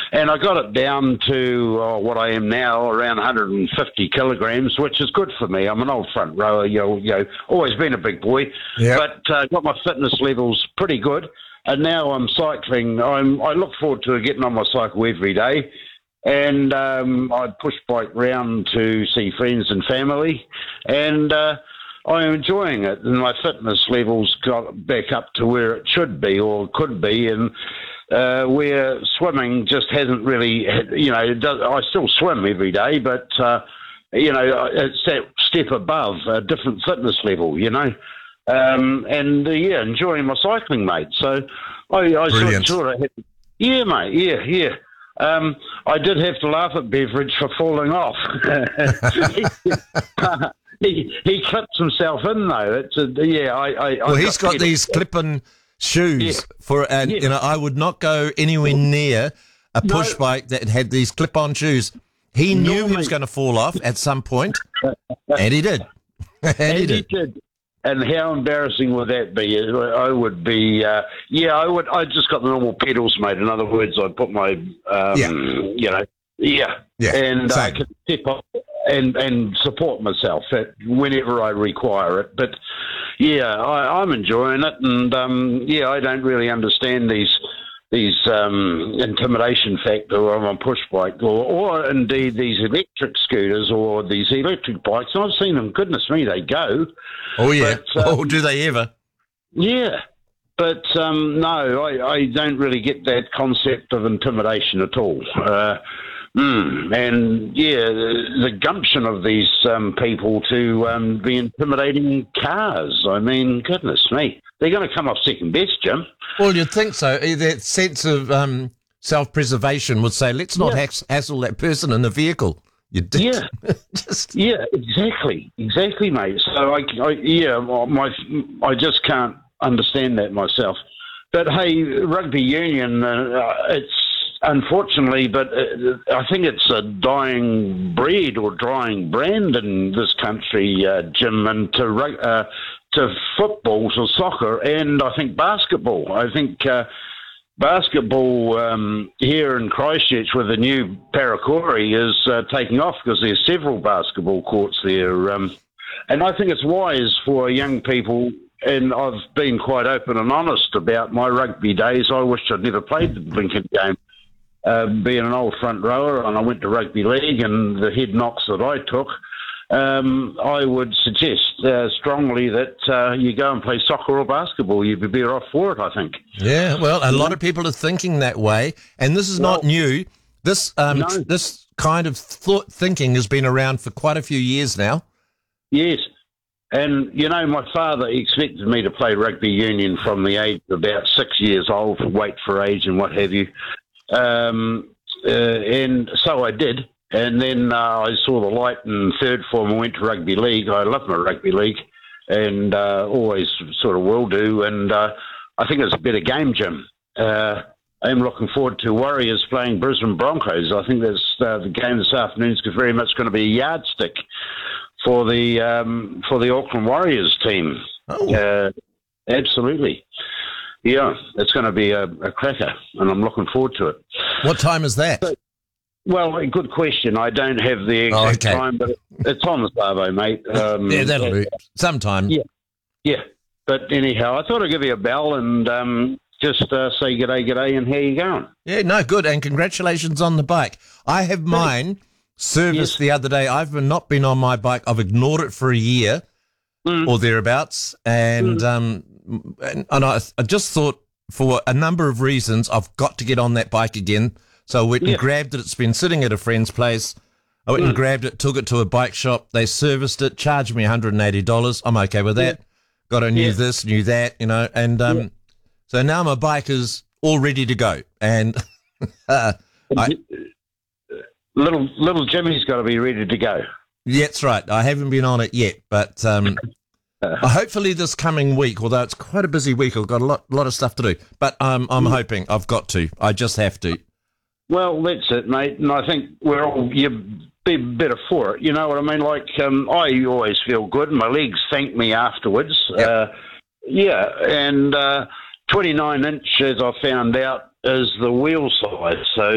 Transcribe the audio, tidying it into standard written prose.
And I got it down to what I am now, around 150 kilograms, which is good for me. I'm an old front rower, always been a big boy, but got my fitness levels pretty good. And now I'm cycling. I look forward to getting on my cycle every day. And I push bike round to see friends and family. And I'm enjoying it. And my fitness levels got back up to where it should be or could be. And where swimming just hasn't really, I still swim every day, but, it's that step above a different fitness level, enjoying my cycling, mate. So I sort of yeah, mate, yeah. I did have to laugh at Beveridge for falling off. he clips himself in though. He's got these clip-in shoes for, and I would not go anywhere near a push bike that had these clip-on shoes. He knew he was going to fall off at some point, and he did. and he did. And how embarrassing would that be? I would be, I just got the normal pedals, mate. In other words, I'd put my, and I could step up and support myself whenever I require it. But, I'm enjoying it. And, I don't really understand these intimidation factor on a push bike or indeed these electric scooters or these electric bikes. And I've seen them, goodness me, they go. Oh, yeah. But, do they ever? Yeah. But, no, I don't really get that concept of intimidation at all. The gumption of these people to be intimidating cars. I mean, goodness me. They're going to come off second best, Jim. Well, you'd think so. That sense of self-preservation would say, let's not hassle that person in the vehicle. You did. Yeah. Exactly, mate. So, I just can't understand that myself. But, hey, rugby union, it's unfortunately, but I think it's a dying breed or dying brand in this country, Jim, and to football, to soccer, and I think basketball. I think basketball here in Christchurch with the new Paracore is taking off because there's several basketball courts there. And I think it's wise for young people, and I've been quite open and honest about my rugby days. I wish I'd never played the blinking game. Being an old front rower, and I went to rugby league, and the head knocks that I took, I would suggest strongly that you go and play soccer or basketball. You'd be better off for it, I think. Yeah, well, a lot of people are thinking that way, and this is not new. This this kind of thinking has been around for quite a few years now. Yes, and my father expected me to play rugby union from the age of about 6 years old, wait for age and what have you. And so I did, and then I saw the light in third form and went to rugby league. I love my rugby league, and always sort of will do, and I think it's a better game, Jim. I am looking forward to Warriors playing Brisbane Broncos. I think that's the game this afternoon is very much going to be a yardstick for the Auckland Warriors team. Oh. Absolutely. Yeah, it's going to be a cracker, and I'm looking forward to it. What time is that? Well, good question. I don't have the exact time, but it's on the Savo, mate. That'll do. Sometime. Yeah. But anyhow, I thought I'd give you a bell and just say g'day, and how you going? Yeah, no, good, and congratulations on the bike. I have mine serviced the other day. I've not been on my bike. I've ignored it for a year or thereabouts, and I just thought, for a number of reasons, I've got to get on that bike again. So I went and grabbed it. It's been sitting at a friend's place. I went and grabbed it, took it to a bike shop. They serviced it, charged me $180. I'm okay with that. Got a new this, new that, and so now my bike is all ready to go. And little Jimmy's got to be ready to go. Yeah, that's right. I haven't been on it yet, but hopefully this coming week, although it's quite a busy week, I've got a lot of stuff to do. But I'm hoping I've got to. I just have to. Well, that's it, mate. And I think you'd be better for it. You know what I mean? Like, I always feel good. My legs thank me afterwards. Yep. And 29 inch, as I found out, is the wheel size. So